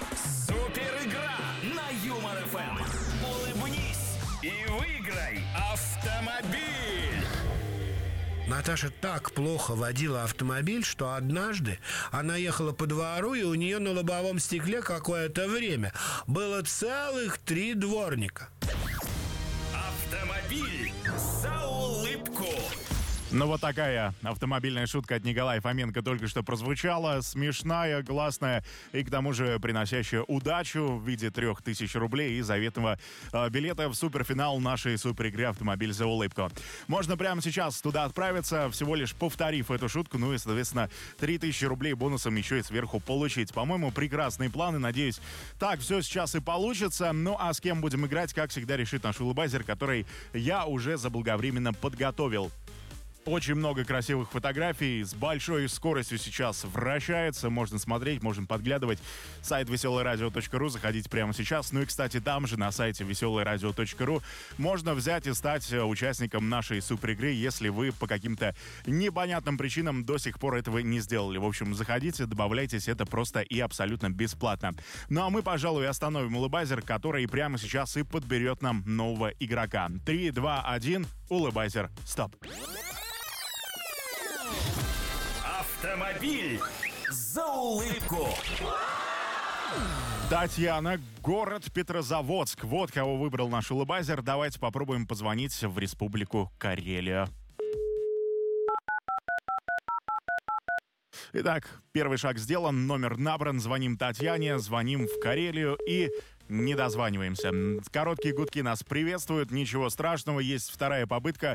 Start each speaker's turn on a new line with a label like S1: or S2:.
S1: Супер игра на Юмор ФМ. Улыбнись и выиграй автомобиль.
S2: Наташа так плохо водила автомобиль, что однажды она ехала по двору, и у нее на лобовом стекле какое-то время было целых 3 дворника.
S1: Автомобиль за улыбку.
S3: Ну вот такая автомобильная шутка от Николая Фоменко только что прозвучала. Смешная, классная и к тому же приносящая удачу в виде 3000 рублей и заветного билета в суперфинал нашей суперигры «Автомобиль за улыбку». Можно прямо сейчас туда отправиться, всего лишь повторив эту шутку, ну и, соответственно, 3000 рублей бонусом еще и сверху получить. По-моему, прекрасные планы, надеюсь, так все сейчас и получится. Ну а с кем будем играть, как всегда, решит наш улыбайзер, который я уже заблаговременно подготовил. Очень много красивых фотографий, с большой скоростью сейчас вращается, можно смотреть, можно подглядывать. Сайт веселорадио.ру, заходите прямо сейчас. Ну и, кстати, там же на сайте веселорадио.ру можно взять и стать участником нашей суперигры, если вы по каким-то непонятным причинам до сих пор этого не сделали. В общем, заходите, добавляйтесь, это просто и абсолютно бесплатно. Ну а мы, пожалуй, остановим улыбайзер, который прямо сейчас и подберет нам нового игрока. 3, 2, 1, улыбайзер, стоп.
S1: Автомобиль за улыбку.
S3: Татьяна, город Петрозаводск. Вот кого выбрал наш улыбайзер. Давайте попробуем позвонить в Республику Карелия. Итак, первый шаг сделан, номер набран, звоним Татьяне, звоним в Карелию и не дозваниваемся. Короткие гудки нас приветствуют, ничего страшного, есть вторая попытка.